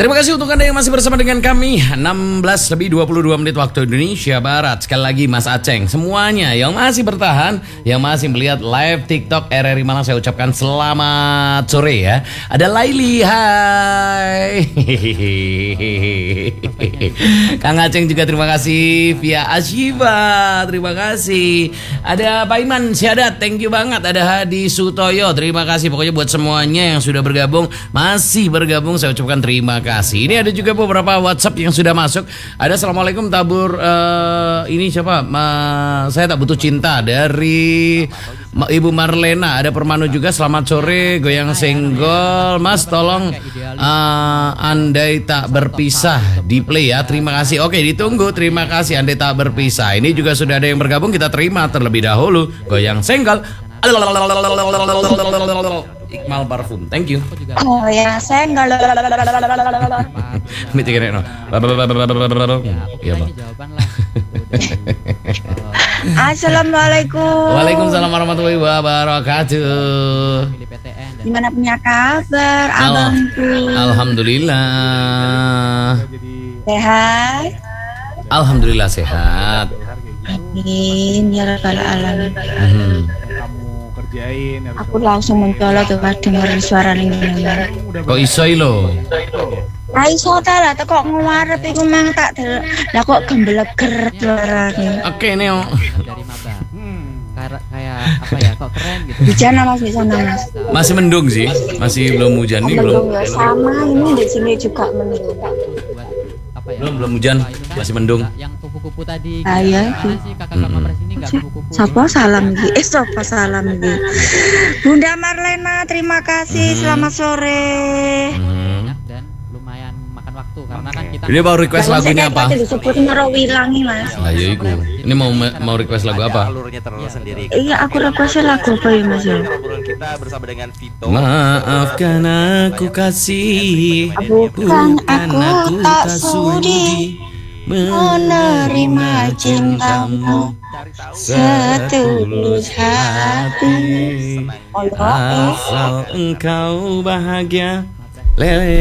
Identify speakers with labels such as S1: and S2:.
S1: Terima kasih untuk Anda yang masih bersama dengan kami. 16:22 waktu Indonesia Barat. Sekali lagi Mas Aceng, semuanya yang masih bertahan, yang masih melihat live TikTok RRI Malang, saya ucapkan selamat sore ya. Ada Laili, hai. Kang Aceng juga terima kasih. Via Ashifa, terima kasih. Ada Pak Iman Syadat, thank you banget. Ada Hadi Sutoyo, terima kasih. Pokoknya buat semuanya yang sudah bergabung, masih bergabung, saya ucapkan terima kasih. Ini ada juga beberapa WhatsApp yang sudah masuk. Ada Assalamualaikum tabur, ini siapa? Saya tak butuh cinta dari Ibu Marlena. Ada Permanu juga, selamat sore, goyang senggol. Mas tolong andai tak berpisah di play ya. Terima kasih. Oke, ditunggu. Terima kasih andai tak berpisah. Ini juga sudah ada yang bergabung, kita terima terlebih dahulu. Goyang senggol. Iqmal Parfum, thank you.
S2: Oh ya, saya enggak. Assalamualaikum.
S1: Waalaikumsalam warahmatullahi wabarakatuh.
S2: Gimana punya kabar, abangku?
S1: Alhamdulillah.
S2: Sehat?
S1: Alhamdulillah sehat.
S2: Amin ya rabbal alamin. Aku langsung mencolot tuh pas denger suara ning ngene.
S1: Kok iso lo?
S2: Ra iso ta lah kok ngarep iku mang tak del. Lah kok gembleger suarane.
S1: Oke Neo.
S3: Dari maba. Kayak apa ya, kok keren gitu.
S2: Hujan Mas di sana Mas.
S1: Masih mendung sih, masih belum hujan nih belum.
S2: Ya sama ini di sini juga mendung.
S3: Apa ya?
S1: Belum hujan, masih mendung.
S3: Yang kupu-kupu tadi.
S2: Iya
S3: sih kakak sama pres ini enggak kupu-kupu.
S2: Sapa salam iki? Sapa salam iki? Bunda Marlena, terima kasih. Selamat sore.
S3: Banyak dan lumayan makan waktu karena kan kita.
S1: Ini mau request lagunya apa?
S2: Disebut Ngerowilangi Mas.
S1: Nah, ya iku. Ini mau request lagu apa?
S4: Alurnya terlalu sendiri.
S2: Iya, aku request lagu apa ya Mas ya?
S4: Obrolan kita bersama dengan Vito.
S1: Maafkan aku kasih,
S2: Bukan aku tak sudi menerima cintamu setulus hati.
S1: asal engkau bahagia. Lele.